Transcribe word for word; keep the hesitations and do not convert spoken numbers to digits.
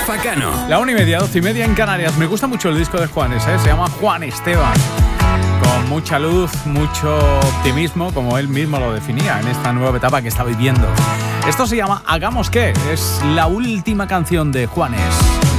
Rafa Cano. La una y media, doce y media en Canarias. Me gusta mucho el disco de Juanes, ¿eh? Se llama Juan Esteban. Con mucha luz, mucho optimismo, como él mismo lo definía en esta nueva etapa que está viviendo. Esto se llama Hagamos qué. Es la última canción de Juanes.